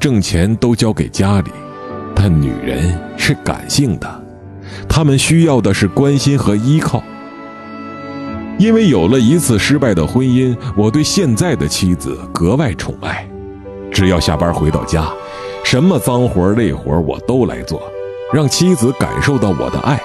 挣钱都交给家里，但女人是感性的，她们需要的是关心和依靠。因为有了一次失败的婚姻，我对现在的妻子格外宠爱。只要下班回到家，什么脏活累活我都来做，让妻子感受到我的爱。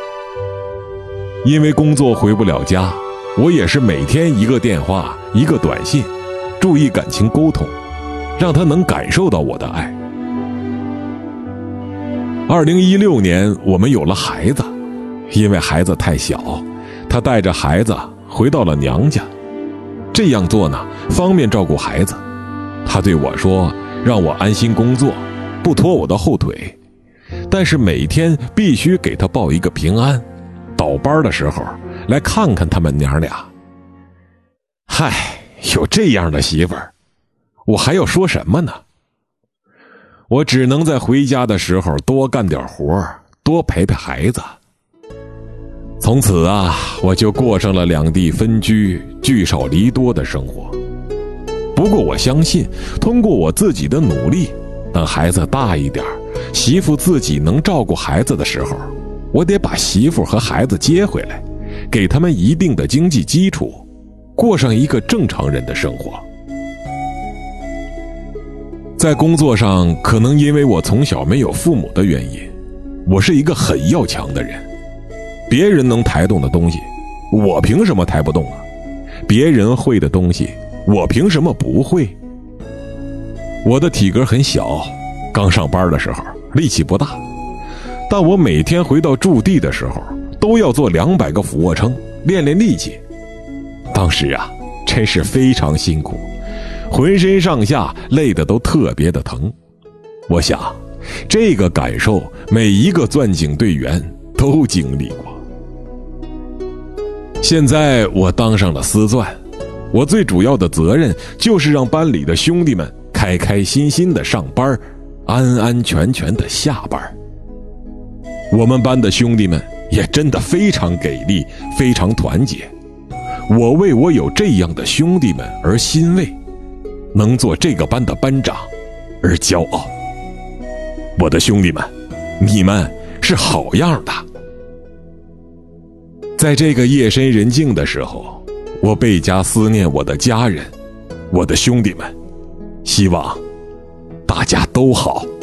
因为工作回不了家，我也是每天一个电话一个短信，注意感情沟通，让她能感受到我的爱。2016年我们有了孩子，因为孩子太小，她带着孩子回到了娘家。这样做呢，方便照顾孩子。她对我说，让我安心工作，不拖我的后腿，但是每天必须给她报一个平安，倒班的时候来看看他们娘俩。嗨，有这样的媳妇儿，我还要说什么呢？我只能在回家的时候多干点活，多陪陪孩子。从此啊，我就过上了两地分居、聚少离多的生活。不过我相信，通过我自己的努力，等孩子大一点，媳妇自己能照顾孩子的时候，我得把媳妇和孩子接回来，给他们一定的经济基础，过上一个正常人的生活。在工作上，可能因为我从小没有父母的原因，我是一个很要强的人。别人能抬动的东西，我凭什么抬不动啊？别人会的东西，我凭什么不会？我的体格很小，刚上班的时候力气不大，但我每天回到驻地的时候都要做200个俯卧撑，练练力气。当时啊，真是非常辛苦，浑身上下累得都特别的疼。我想，这个感受每一个钻井队员都经历过。现在我当上了司钻，我最主要的责任就是让班里的兄弟们开开心心的上班，安安全全的下班。我们班的兄弟们也真的非常给力，非常团结。我为我有这样的兄弟们而欣慰，能做这个班的班长而骄傲。我的兄弟们，你们是好样的。在这个夜深人静的时候，我倍加思念我的家人，我的兄弟们，希望大家都好。